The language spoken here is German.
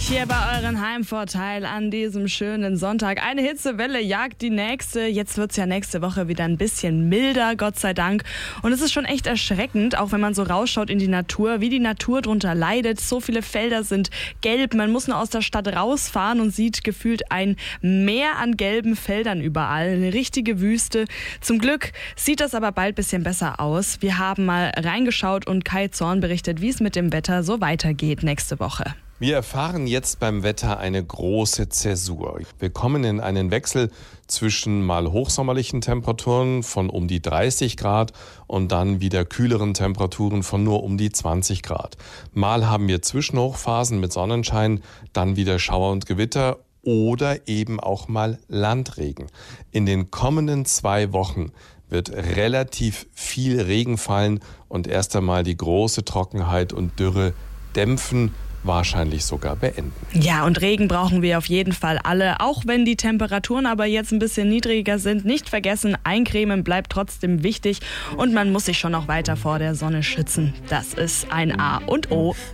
hier bei euren Heimvorteil an diesem schönen Sonntag. Eine Hitzewelle jagt die nächste. Jetzt wird's ja nächste Woche wieder ein bisschen milder, Gott sei Dank. Und es ist schon echt erschreckend, auch wenn man so rausschaut in die Natur, wie die Natur drunter leidet. So viele Felder sind gelb. Man muss nur aus der Stadt rausfahren und sieht gefühlt ein Meer an gelben Feldern überall. Eine richtige Wüste. Zum Glück sieht das aber bald ein bisschen besser aus. Wir haben mal reingeschaut und Kai Zorn berichtet, wie es mit dem Wetter so weitergeht nächste Woche. Wir erfahren jetzt beim Wetter eine große Zäsur. Wir kommen in einen Wechsel zwischen mal hochsommerlichen Temperaturen von um die 30 Grad und dann wieder kühleren Temperaturen von nur um die 20 Grad. Mal haben wir Zwischenhochphasen mit Sonnenschein, dann wieder Schauer und Gewitter oder eben auch mal Landregen. In den kommenden 2 Wochen wird relativ viel Regen fallen und erst einmal die große Trockenheit und Dürre dämpfen, wahrscheinlich sogar beenden. Ja, und Regen brauchen wir auf jeden Fall alle, auch wenn die Temperaturen aber jetzt ein bisschen niedriger sind. Nicht vergessen, eincremen bleibt trotzdem wichtig und man muss sich schon noch weiter vor der Sonne schützen. Das ist ein A und O.